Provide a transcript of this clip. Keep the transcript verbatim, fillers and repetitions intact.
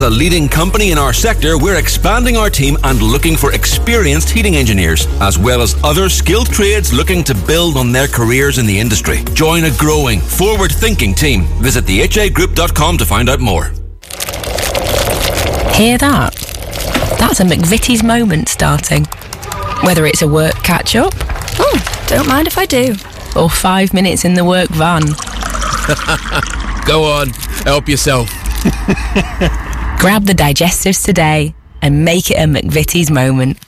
a leading company in our sector, we're expanding our team and looking for experienced heating engineers, as well as other skilled trades looking to build on their careers in the industry. Join a growing, forward-thinking team. Visit the h a group dot com to find out more. Hear that? That's a McVitie's moment starting. Whether it's a work catch-up... Oh, don't mind if I do. Or five minutes in the work van. Go on, help yourself. Grab the digestives today and make it a McVitie's moment.